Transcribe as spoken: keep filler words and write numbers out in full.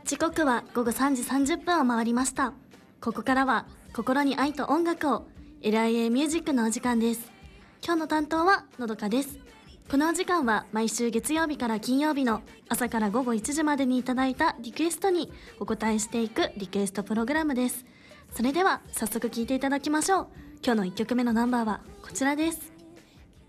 時刻はごごさんじさんじゅっぷんを回りました。ここからは心に愛と音楽を エルアイエー ミュージックのお時間です。今日の担当はのどかです。このお時間は毎週月曜日から金曜日の朝からごごいちじまでにいただいたリクエストにお答えしていくリクエストプログラムです。それでは早速聴いていただきましょう。今日のいっきょくめのナンバーはこちらです。